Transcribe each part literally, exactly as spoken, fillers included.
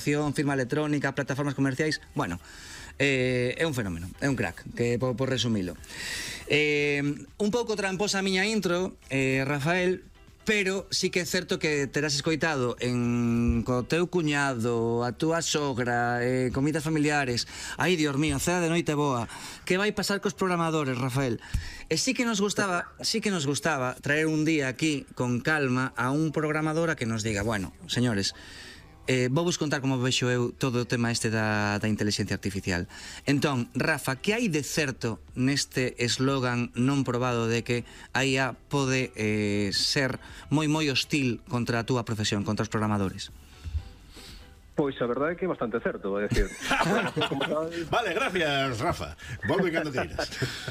programación, firma electrónica, plataformas comerciais, bueno, eh, é un fenómeno, é un crack, que por, por resumilo. Eh, un pouco tramposa a miña intro, eh, Rafael, pero sí que é certo que terás escoitado en co teu cuñado, a túa sogra, eh, comidas familiares. Ai, Dios mío, cea de noite boa. Que vai pasar cos programadores, Rafael? E sí que nos gustaba, sí que nos gustaba traer un día aquí con calma a un programador a que nos diga, bueno, señores, Eh, vou vos contar como vexo eu todo o tema este da, da inteligencia artificial. Entón, Rafa, que hai de certo neste eslogan non probado de que a I A pode eh, ser moi moi hostil contra a túa profesión, contra os programadores? Pois a verdade é que é bastante certo, vou decir. Vale, gracias, Rafa. Volve cando queiras.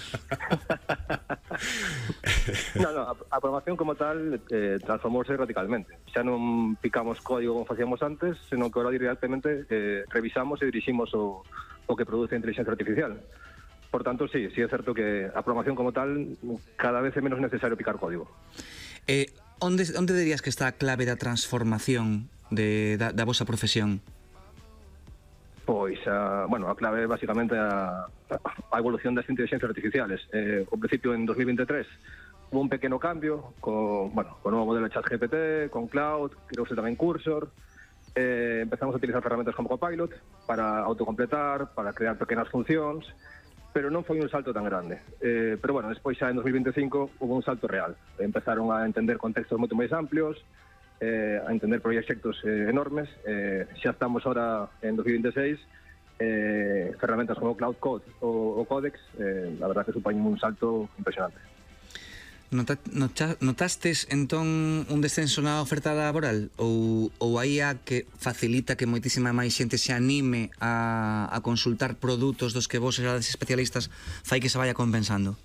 No, no, a, a programación como tal eh, transformouse radicalmente. Xa non picamos código como facíamos antes, senón que ahora directamente eh, revisamos e diriximos o, o que produce a inteligencia artificial. Por tanto, sí, sí é certo que a programación como tal cada vez é menos necesario picar código. Eh, onde, onde dirías que está a clave da transformación de, da, da vosa profesión? Pois, a, bueno, a clave é basicamente a, a evolución das inteligencias artificiales. Eh, ao principio, en dos mil veintitrés, hubo un pequeno cambio con, bueno, con o novo modelo de ChatGPT, con Cloud, creouse tamén Cursor. Eh, empezamos a utilizar ferramentas como Copilot para autocompletar, para crear pequenas funcións, pero non foi un salto tan grande. Eh, pero, bueno, despois xa en dos mil veinticinco hubo un salto real. Empezaron a entender contextos moito máis amplios, Eh, a entender proxectos eh, enormes. Eh, xa estamos ahora en dos mil veintiséis, eh, ferramentas como Cloud Code o, o Codex, eh, la verdad que supoñen un salto impresionante. Nota, nota, notastes entón un descenso na oferta laboral ou, ou a I A que facilita que moitísima máis xente se anime a, a consultar produtos dos que vos serades especialistas, fai que se vaya compensando?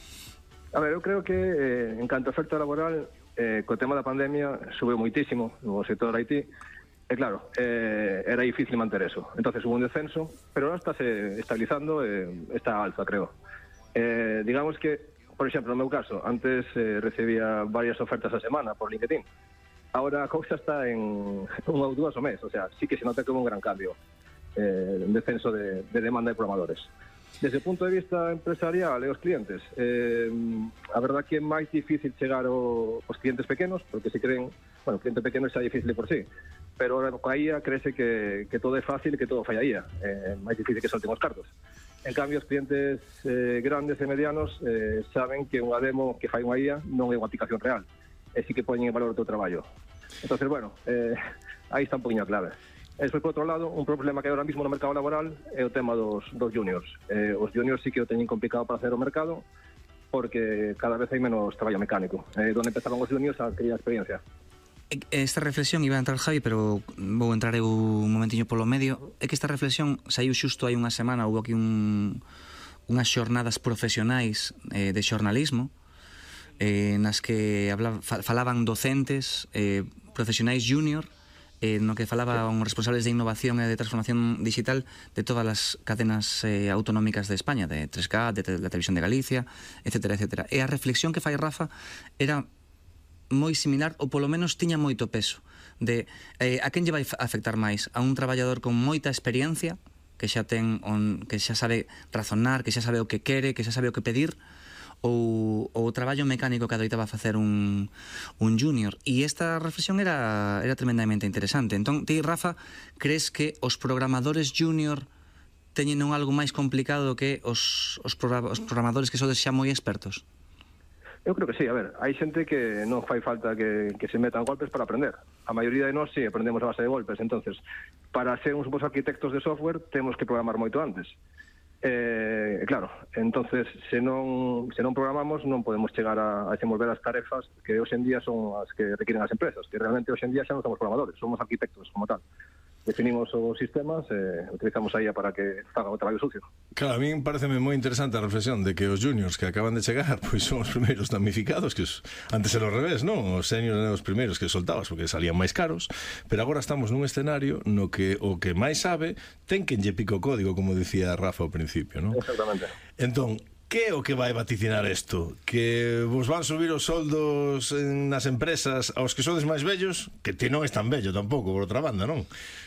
A ver, eu creo que eh, en canto a oferta laboral, Eh, co tema da pandemia sube moitísimo no sector I T e claro, eh, era difícil manter eso, entonces hubo un descenso, pero ahora está se estabilizando, eh, está alza, creo. Eh, digamos que, por exemplo, no meu caso, antes eh, recibía varias ofertas a semana por LinkedIn, ahora a cousa está en unha ou dúas ao mes, o sea, sí que se nota que hubo un gran cambio, eh, un descenso de, de demanda de programadores. Desde o punto de vista empresarial e os clientes, eh, a verdad que é máis difícil chegar ao, aos clientes pequenos, porque se creen, bueno, o cliente pequeno xa é difícil por sí, pero ahora coa I A crece que, que todo é fácil e que todo fai a I A, é eh, máis difícil que solten os cartos. En cambio, os clientes eh, grandes e medianos eh, saben que unha demo que fai unha I A non é unha aplicación real, e sí que poñen en valor o teu traballo. Entonces, bueno, eh, aí está un poquinho a clave. E despois, por outro lado, un problema que hai ahora mismo no mercado laboral é o tema dos, dos juniors. Eh, os juniors sí que o teñen complicado para hacer o mercado porque cada vez hai menos traballo mecánico. Eh, donde empezaron os juniors a adquirir a experiencia. Esta reflexión iba a entrar Javi, pero vou entrar eu un momentiño polo medio. É que esta reflexión saiu xusto hai unha semana, houve aquí un, unhas xornadas profesionais eh, de xornalismo eh, nas que habla, falaban docentes, eh, profesionais junior, eh, no que falaban responsables de innovación e de transformación digital de todas as cadenas eh, autonómicas de España, de tres K, de, de la Televisión de Galicia, etcétera, etcétera. E a reflexión que fai Rafa era moi similar, ou polo menos tiña moito peso, de eh, a quen lle vai afectar máis? A un traballador con moita experiencia, que xa ten on, que xa sabe razonar, que xa sabe o que quere, que xa sabe o que pedir, ou o traballo mecánico que adoitaba facer un, un junior. E esta reflexión era, era tremendamente interesante. Entón, ti, Rafa, crees que os programadores junior teñen un algo máis complicado que os, os, programa, os programadores que sodes xa moi expertos? Eu creo que sí, a ver, hai xente que non fai falta que, que se metan golpes para aprender. A maioría de nós sí, aprendemos a base de golpes. Entonces, para ser uns bons arquitectos de software, temos que programar moito antes. Eh, claro, entonces se non, se non programamos non podemos chegar a, a desenvolver as tarefas que hoxe en día son as que requieren as empresas, que realmente hoxe en día xa non somos programadores, somos arquitectos como tal. Definimos os sistemas e eh, utilizamos a I A para que faga o traballo sucio. Claro, a mí pareceme moi interesante a reflexión de que os juniors que acaban de chegar pois son os primeiros damnificados, que os, antes era ao revés, non? Os seniors eran os primeiros que soltabas porque salían máis caros, pero agora estamos nun escenario no que o que máis sabe ten que lle pico o código, como dicía Rafa ao principio, non? Exactamente. Entón, que é o que vai vaticinar isto? Que vos van subir os soldos nas empresas aos que sodes máis vellos? Que ti non es tan vello tampouco, por outra banda, non?